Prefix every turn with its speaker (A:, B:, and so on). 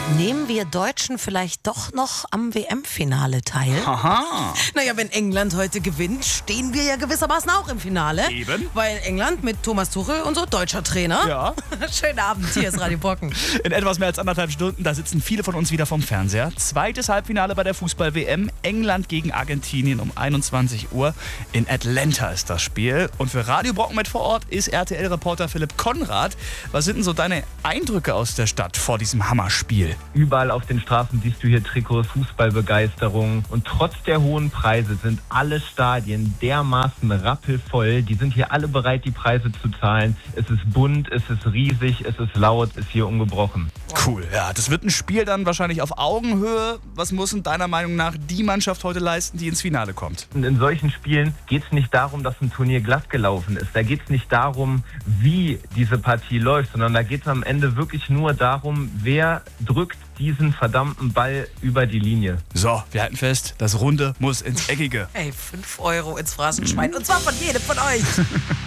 A: Nehmen wir Deutschen vielleicht doch noch am WM-Finale teil?
B: Aha.
A: Naja, wenn England heute gewinnt, stehen wir ja gewissermaßen auch im Finale.
B: Eben.
A: Weil England mit Thomas Tuchel, unser deutscher Trainer.
B: Ja.
A: Schönen Abend, hier ist Radio Brocken.
B: In etwas mehr als 1,5 Stunden, da sitzen viele von uns wieder vorm Fernseher. Zweites Halbfinale bei der Fußball-WM. England gegen Argentinien um 21 Uhr. In Atlanta ist das Spiel. Und für Radio Brocken mit vor Ort ist RTL-Reporter Philipp Konrad. Was sind denn so deine Eindrücke aus der Stadt vor diesem Hammerspiel?
C: Überall auf den Straßen siehst du hier Trikots, Fußballbegeisterung. Und trotz der hohen Preise sind alle Stadien dermaßen rappelvoll. Die sind hier alle bereit, die Preise zu zahlen. Es ist bunt, es ist riesig, es ist laut, es ist hier ungebrochen.
B: Cool, ja. Das wird ein Spiel dann wahrscheinlich auf Augenhöhe. Was muss denn deiner Meinung nach die Mannschaft heute leisten, die ins Finale kommt?
C: Und in solchen Spielen geht es nicht darum, dass ein Turnier glatt gelaufen ist. Da geht es nicht darum, wie diese Partie läuft, sondern da geht es am Ende wirklich nur darum, wer drückt diesen verdammten Ball über die Linie.
B: So, wir halten fest, das Runde muss ins Eckige.
A: Ey, 5 € ins Phrasenschwein. Und zwar von jedem von euch.